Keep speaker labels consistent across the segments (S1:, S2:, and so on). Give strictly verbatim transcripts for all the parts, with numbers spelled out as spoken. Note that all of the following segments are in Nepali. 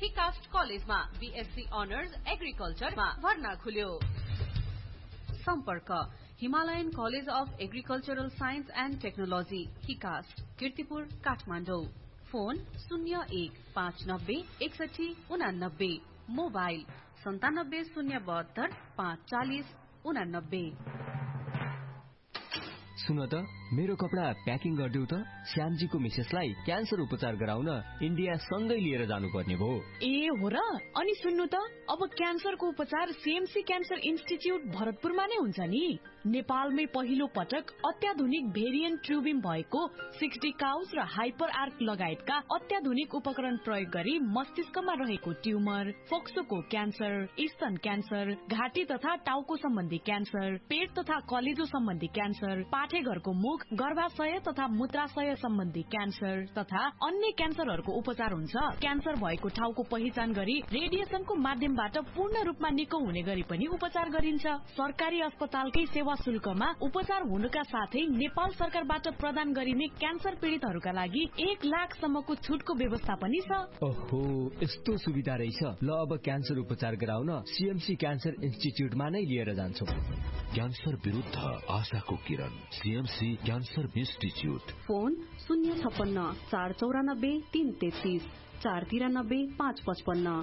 S1: हिकास्ट कलेजमा बीएससी अनर्स एग्रिकल्चरमा भर्ना खुल्यो। सम्पर्क Himalayan college of agricultural science and technology हिकास्ट Kirtipur Kathmandu. Phone शून्य एक पाँच नब्बे एकसठी उनानब्बे। मोबाइल सन्तानब्बे शून्य बहत्तर पाँच चालिस उनानब्बे।
S2: सुन त मेरो कपडा प्याकिङ गरिदेऊ त। श्यामजीको मिसेसलाई क्यान्सर उपचार गराउन इन्डिया सँगै लिएर जानुपर्ने भयो।
S3: ए हो र? अनि सुन्नु त, अब क्यान्सरको उपचार सीएमसी क्यान्सर इन्स्टिच्युट भरतपुरमा नै हुन्छ नि। नेपालमै पहिलो पटक अत्याधुनिक भेरिएन्ट ट्युबिम भएको सिक्सटी काउस र हाइपर आर्क लगायतका अत्याधुनिक उपकरण प्रयोग गरी मस्तिष्कमा रहेको ट्युमर, फोक्सोको क्यान्सर, स्तन क्यान्सर, घाँटी तथा टाउको सम्बन्धी क्यान्सर, पेट तथा कलेजो सम्बन्धी क्यान्सर, पाठेघरको मुख, गर्भाशय तथा मूत्राशय सम्बन्धी क्यान्सर तथा अन्य क्यान्सरहरूको उपचार हुन्छ। क्यान्सर भएको ठाउँको पहिचान गरी रेडिएसनको माध्यमबाट पूर्ण रूपमा निको हुने गरी पनि उपचार गरिन्छ। सरकारी अस्पतालकै सेवा शुल्कमा उपचार हुनुका साथै नेपाल सरकारबाट प्रदान गरिने क्यान्सर पीड़ितहरूका लागि एक लाख सम्मको छुटको व्यवस्था पनि छ।
S2: ओहो, यस्तो सुविधा रहेछ। ल अब क्यान्सर उपचार गराउन सीएमसी क्यान्सर इन्स्टिच्युटमा नै लिएर जान्छौँ।
S4: क्यान्सर विरुद्ध आशाको किरण, सीएमसी क्यान्सर इन्स्टिच्युट।
S1: फोन शून्य छप्पन्न चार चौरानब्बे तीन तेत्तीस चार तिरानब्बे पाँच पचपन्न।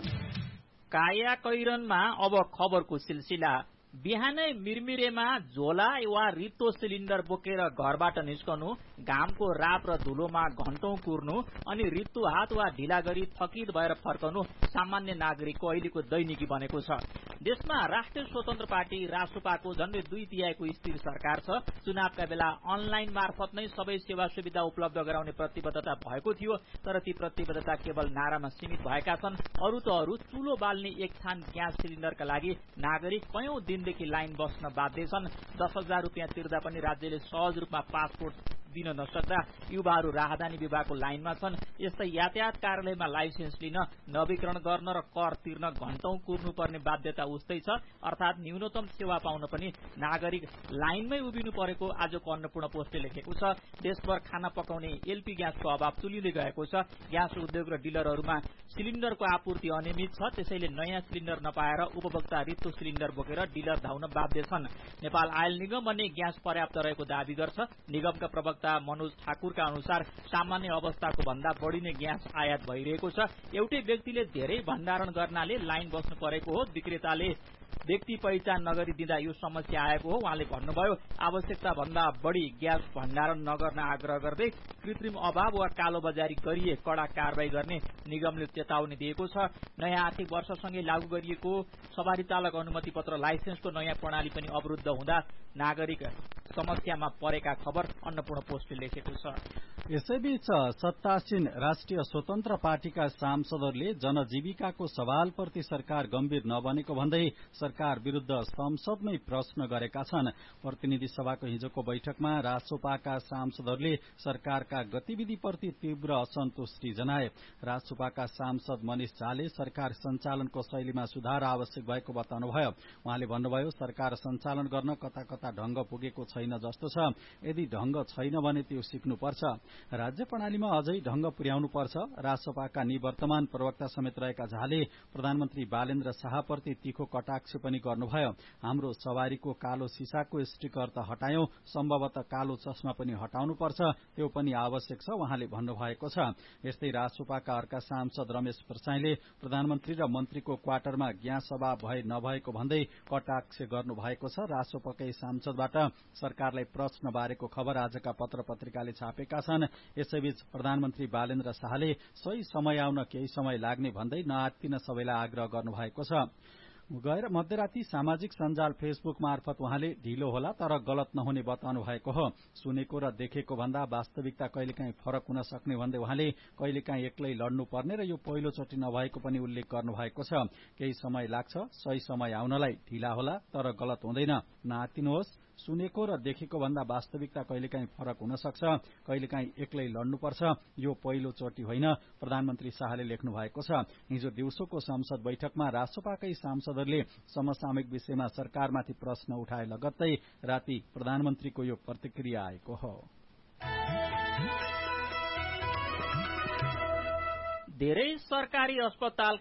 S5: काया कैरनमा अब खबरको सिलसिला। बिहानै मिरमिरेमा झोला वा रित्तो सिलिन्डर बोकेर घरबाट निस्कनु, घामको राप र धुलोमा घण्टौं कुर्नु अनि रित्तो हात वा ढिला गरी थकित भएर फर्कनु सामान्य नागरिकको अहिलेको दैनिकी बनेको छ। देशमा राष्ट्रिय स्वतन्त्र पार्टी रासोपाको झण्डै दुई तिहाईको स्थिर सरकार छ। चुनावका बेला अनलाइन मार्फत नै सबै सेवा सुविधा उपलब्ध गराउने प्रतिबद्धता भएको थियो, तर ती प्रतिबद्धता केवल नारामा सीमित भएका छन्। अरू त अरू, चुलो बाल्ने एक थान ग्यास सिलिन्डरका लागि नागरिक कयौं दिनदेखि लाइन बस्न बाध्य छन्। दस हजार रुपियाँ तिर्दा पनि राज्यले सहज रूपमा पासपोर्ट दिन नसक्दा युवाहरू राहदानी विभागको लाइनमा छन्। यस्तै यातायात कार्यालयमा लाइसेन्स लिन, नवीकरण गर्न र कर तिर्न घण्टौं कुर्नुपर्ने बाध्यता उस्तै छ। अर्थात न्यूनतम सेवा पाउन पनि नागरिक लाइनमै उभिनु परेको आजको अन्नपूर्ण पोस्टले लेखेको छ। देशभर खाना पकाउने एलपी ग्यासको अभाव तुलिँदै गएको छ। ग्यास उद्योग र डिलरहरूमा सिलिन्डरको आपूर्ति अनियमित छ। त्यसैले नयाँ सिलिन्डर नपाएर उपभोक्ता रित्तो सिलिन्डर बोकेर डिलर धाउन बाध्य छन्। नेपाल आयल निगम भन्ने ग्यास पर्याप्त रहेको दावी गर्छ। निगमका प्रवक्ता मनोज ठाकुरका अनुसार सामान्य अवस्थाको भन्दा बढ़ी नै ग्यास आयात भइरहेको छ। एउटै व्यक्तिले धेरै भण्डारण गर्नाले लाइन बस्नु परेको हो। विक्रेताले व्यक्ति पहिचान नगरी दिँदा यो समस्या आएको हो। उहाँले भन्नुभयो, आवश्यकता भन्दा बढ़ी ग्यास भण्डारण नगर्न आग्रह गर्दै कृत्रिम अभाव वा कालो बजारी गरिए कड़ा कारवाही गर्ने निगमले चेतावनी दिएको छ। नयाँ आर्थिक वर्षसँगै लागू गरिएको सवारी चालक अनुमति पत्र लाइसेन्सको नयाँ प्रणाली पनि अवरुद्ध हुँदा नागरिक समस्यामा परेका खबर अन्नपूर्ण पोस्टले लेखेको छ।
S6: यसैबीच सत्तासीन राष्ट्रिय स्वतन्त्र पार्टीका सांसदहरूले जनजीविकाको सवालप्रति सरकार गम्भीर नबनेको भन्दै सरकार विरूद्ध संसदमै प्रश्न गरेका छन्। प्रतिनिधि सभाको हिजोको बैठकमा रासोपाका सांसदहरूले सरकारका गतिविधिप्रति तीव्र असन्तुष्टि जनाए। रासोपाका सांसद मनिष झाले सरकार सञ्चालनको शैलीमा सुधार आवश्यक भएको बताउनुभयो। उहाँले भन्नुभयो, सरकार सञ्चालन गर्न कता कता ढंग पुगेको छैन जस्तो छ। यदि ढंग छैन भने त्यो सिक्नुपर्छ। राज्य प्रणालीमा अझै ढंग पुर्याउनुपर्छ। रासोपाका निवर्तमान प्रवक्ता समेत रहेका झाले प्रधानमन्त्री बालेन्द्र शाहप्रति तीखो कटाक्ष पनि गर्नुभयो। हाम्रो सवारीको कालो सिसाको स्टिकर त हटायौं, सम्भवतः कालो चस्मा पनि हटाउनुपर्छ, त्यो पनि आवश्यक छ उहाँले भन्नुभएको छ। यस्तै रासोपाका अर्का सांसद रमेश प्रसाईले प्रधानमन्त्री र मन्त्रीको क्वार्टरमा ग्यास अभाव भए नभएको भन्दै कटाक्ष गर्नुभएको छ। रासोपाकै सांसदबाट सरकारलाई प्रश्न बारेको खबर आजका पत्र पत्रिकाले छापेका छन्। यसैबीच प्रधानमन्त्री बालेन्द्र शाहले सही समय आउन केही समय लाग्ने भन्दै नआत्तिन सबैलाई आग्रह गर्नुभएको छ। गएर मध्यराती सामाजिक सञ्जाल फेसबुक मार्फत उहाँले ढिलो होला तर गलत नहुने बताउनु भएको हो। सुनेको र देखेको भन्दा वास्तविकता कहिलेकाहीँ फरक हुन सक्ने भन्दै उहाँले कहिलेकाहीँ एक्लै लड्नुपर्ने र यो पहिलोचोटि नभएको पनि उल्लेख गर्नुभएको छ। केही समय लाग्छ, सही समय आउनलाई, ढिला होला तर गलत हुँदैन, नआत्तिनुहोस्। सुनेको र देखेको भन्दा वास्तविकता कहिलेकाहीँ फरक हुन सक्छ, कहिलेकाहीँ एक्लै लड्नुपर्छ, यो पहिलो चोटि होइन, प्रधानमन्त्री शाहले लेख्नु भएको छ। हिजो दिउँसोको संसद बैठकमा रासोपाकै सांसदहरूले समसामयिक विषयमा सरकारमाथि प्रश्न उठाए लगत्तै राति प्रधानमन्त्रीको यो प्रतिक्रिया आएको हो।
S5: धेरै सरकारी अस्पताल